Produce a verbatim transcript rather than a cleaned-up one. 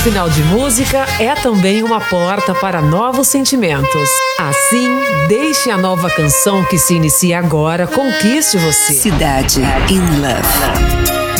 final de música é também uma porta para novos sentimentos. Assim, deixe a nova canção que se inicia agora conquiste você. Cidade in Love.